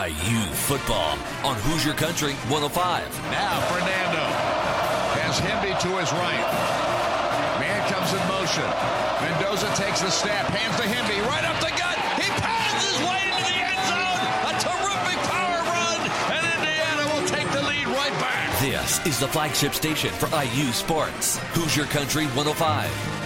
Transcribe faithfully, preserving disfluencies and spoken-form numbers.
I U football on Hoosier Country one oh five. Now Fernando has Hemby to his right. Man comes in motion. Mendoza takes the snap, hands to Hemby, right up the gut. He pounds his way into the end zone. A terrific power run, and Indiana will take the lead right back. This is the flagship station for I U Sports. Hoosier Country one oh five.